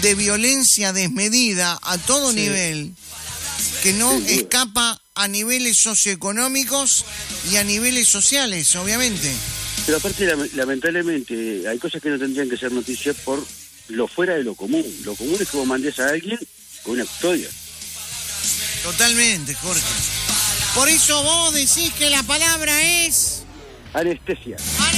de violencia desmedida a todo nivel, que no escapa a niveles socioeconómicos y a niveles sociales, obviamente. Pero aparte, lamentablemente, hay cosas que no tendrían que ser noticias por lo fuera de lo común. Lo común es que vos mandes a alguien con una custodia. Totalmente, Jorge. Por eso vos decís que la palabra es... Anestesia.